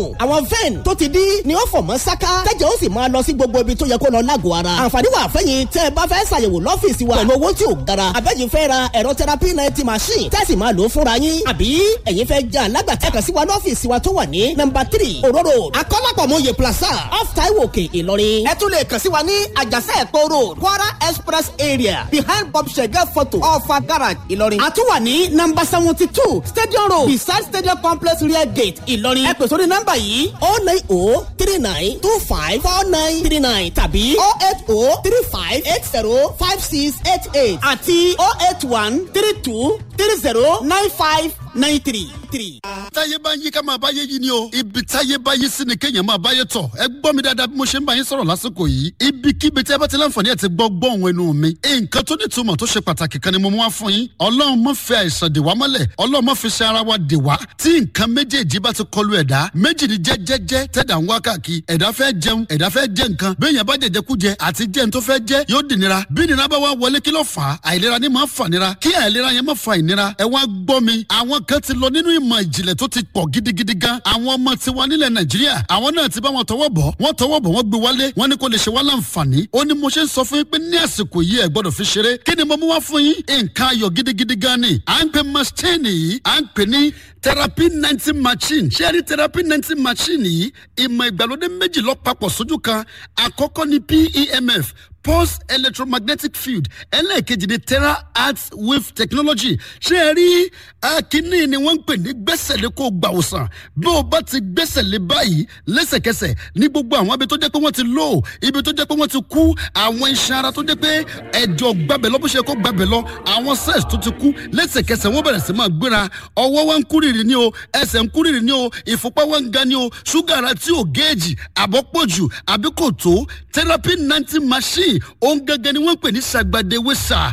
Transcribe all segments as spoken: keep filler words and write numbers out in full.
àwọn vein tó ti dí ni ó fọ̀ mọ́ sáká tẹ́jẹ̀ ó sì máa lọ sí gbogbo ibi tó yẹ kó lọ lágọ̀ọ́ ara. àǹfààní wà fẹ́yìn tẹ́ ẹ bá fẹ́ ṣàyẹ̀wò lọ́fíìsì wa pẹ̀lú owó tí ò gara. àbẹ́yìn fẹ́ ra ẹ̀rọ therapy ninety machine tẹ́sí máa lò ó fúnra yín. àbí ẹ̀yin fẹ́ jẹ́ alágbàtà kan sí wa lọ́fíìsì wa tó wà ní nọ́mbà three òróró akọ́lápọ̀mọye plaza off Taiwo Òkè Ìlọrin. ẹ tún lè kàn sí wa ní àjàsẹ́ ẹ̀kọ́ road Kwara express area behind Bob Shege photo ọ̀fà garage Ìlọrin. a tún wà ní nọ́mbà seventy two stadium road beside stadium complex rear gate Ìlọrin. ẹ pè sórí nọ́mbà yìí oh nine oh three nine two five four nine three nine tàbí oh eight oh three five eight zero five six eight eight àti oh eight one three two three zero nine five nine three three. táyé bá yí ká máa báyé yí ni o ibi táyé bá yí sí ni kéèyàn máa báyé tọ̀ ẹ gbọ́ mi dáadáa bí mo ṣe ń bá yín sọ̀rọ̀ lásìkò yìí ibikíbi tí ẹ bá ti láǹfààní ẹ̀ ti gbọ́ gbọ́hùn ẹnu mi nǹkan tó nítumọ̀ tó ṣe pàtàkì kan ni mo mú wá fún yín ọlọ́run má fi àìsàn dè wá mọ́lẹ̀ ọlọ́run má fi ṣe ara wa dè wá tí nǹkan méjèèjì bá ti kọlu ẹ̀dá méjì ni jẹ́jẹ́jẹ́ tẹ̀dá ń wá káàkiri ẹ̀dá fẹ́ jẹun ẹ̀dá fẹ́ jẹ nǹkan béèyàn bá jẹjẹ kú jẹ àti jẹun tó fẹ́ jẹ yóò dì nira bí nira bá wá wọlé kí ló fà á àìlera ni máa fà nira kí àìlera yẹn má fa ìnira ẹ wá gbọ́ mi àwọn kan ti lọ nínú ìmọ̀ ìjìnlẹ̀ tó ti pọ̀ gidigidi gan àwọn ọmọ tiwa nílẹ̀ Nàìjíríà àwọn náà ti bá wọn tọwọ́ bọ̀ wọ́n tọwọ́ bọ̀ wọ́n gbé wálé wọ́n ní kó lè ṣe wá láǹfààní ó ní mo ṣe ń sọ fún yín pé ní àsìkò yìí ẹ gbọ́dọ̀ fi ṣeré kí ni mo mú wá fún yín nǹkan ayọ̀ gidigidi gan ni à ń pè machine yìí à ń pè ní therapy ninety machine ṣé ẹ rí therapy ninety machine yìí ìmọ̀ ìgbàlódé méjì ló papọ̀ sójú kan àkọ́kọ́ ni P E M F pulse electromagnetic field ẹlẹ́ẹ̀kejì ni tera arts wave technology ṣé ẹ rí akínní ni wọ́n ń pè ní gbẹ́sẹ̀lé kó gbà òsàn bí o bá ti gbẹ́sẹ̀lé báyìí lẹ́sẹ̀kẹsẹ̀ ní gbogbo àwọn ibi tó jẹ́ pé wọ́n ti lò ibi tó jẹ́ pé wọ́n ti kú àwọn iṣan ara tó jẹ́ pé ẹ̀jọ̀ gbàbẹ̀ lọ bó ṣe kó gbàbẹ̀ lọ àwọn cells tó ti kú lẹ́sẹ̀kẹsẹ̀ wọ́n bẹ̀rẹ̀ sí máa gbéra ọwọ́ wọn ń kúrìrì ní o ẹsẹ̀ ń kúrìrì ní o ìfúnpá wọn ń ga ní o ṣúgà ara tí ò géèjì àbọ̀pọ̀jù àbí kò tó therapy ninety machine òun gẹ́gẹ́ ni wọ́n pè ní ṣàgbàdéwèsà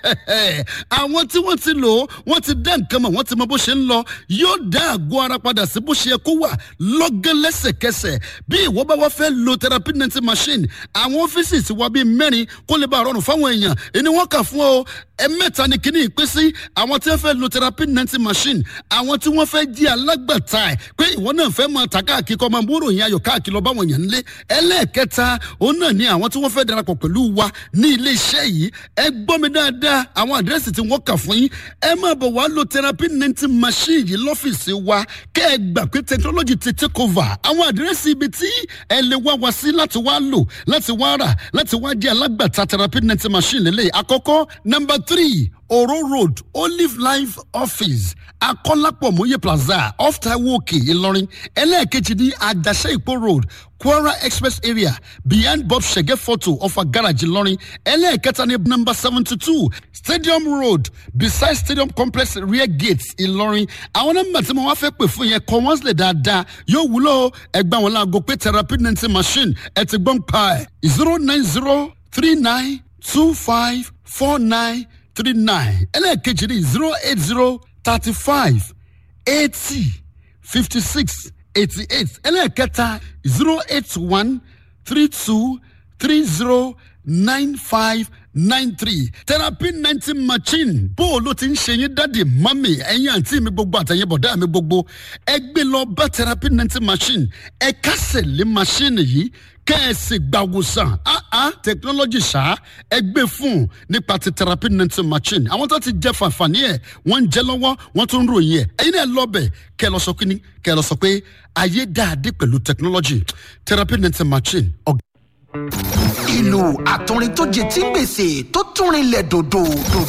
àwọn tí wọ́n ti lò wọ́n ti dá nǹkan mọ̀ wọ́n ti mọ bó ṣe ń lọ yóò dá àgọ́ ara padà sí bó ṣe yẹ kó wà lọ́gán lẹ́sẹ̀kẹsẹ̀ bí ìwọ bá wá fẹ́ lo therapy ninety machine àwọn ọ́fíìsì ti wá bíi mẹ́rin kó lè bá rọrùn fáwọn èèyàn ẹni wọ́n kà fún ọ ẹ̀mẹ́ta ni kíní ìpín sí àwọn tí wọ́n fẹ́ lo therapy ninety machine àwọn tí wọ́n fẹ́ jí alágbàtà ẹ̀ pé ìwọ náà fẹ́ máa ta káàkiri kọ́ máa múrò yín ayọ̀ káàkiri lọ báwọn èèyàn nílé ẹlẹ́ẹ̀kẹta òun náà ni àwọn tí wọ́n fẹ́ darapọ̀ pẹ̀lú wa ní ilé iṣẹ́ yìí ẹ gbọ́ mi dáadáa àwọn àdírẹ́sì tí wọ́n kà fún yín ẹ máa bọ̀ wá lo therapy ninety machine yìí lọ́fíìsì wa kẹ́ ẹ gbà pé technology ti take over àwọn àdírẹ́sì ibi tí ẹ lè wá wá sí láti wá lò láti wá rà láti wá jẹ́ alágbàtà therapy ninety machine lélẹ̀ àkọ́kọ́ number three Oro Road Olive Life Office Akọ́lápọ̀mọye Plaza off Taiwo Òkè Ìlọrin ẹlẹ́ẹ̀kejì ní Àjàṣẹ́ Ìpó Road Kwara Express area behind Bob Shege photo of a garage Ìlọrin ẹlẹ́ẹ̀kẹta ní number seventy two Stadium Road beside Stadium Complex rear gates Ìlọrin àwọn nọ́mbà tí mo wá fẹ́ pè fún yẹn kọ́ wọ́n sílẹ̀ dáadáa yóò wúlò ẹgbẹ́ wọn láago pé therapy ninety machine ẹ ti gbọ́n pa ẹ̀ zero nine zero three nine two five four nine three nine ẹlẹ́ẹ̀kejì ní zero eight zero thirty five eighty fifty six eighty eight ẹlẹ́ẹ̀kẹta zero eight one three two three zero nine five nine three therapy ninety machine bó o ló ti ń ṣe yín dáàdi mami ẹ̀yin àǹtí mi gbogbo àtẹ̀yìn bọ̀dá mi gbogbo ẹ gbé lọ bá therapy ninety machine ẹ kásẹ̀ lé machine yìí kẹ́ẹ̀sì gbàwòsàn ah technology ṣá ẹgbẹ́ fún nípa ti therapy ninety machine àwọn tó ti jẹ́ fàǹfààní ẹ̀ wọ́n ń jẹ́ lọ́wọ́ wọ́n tún ń ròyìn ẹ̀ ẹ̀yin náà lọ́bẹ̀ kẹ́ ẹ lọ sọ pé ní kẹ́ ẹ lọ sọ pé ayé dáadé pẹ̀lú technology therapy ninety machine. ìlú àtúrin tó jẹ tí ń gbèsè tó túnrin lẹ̀ dòdò.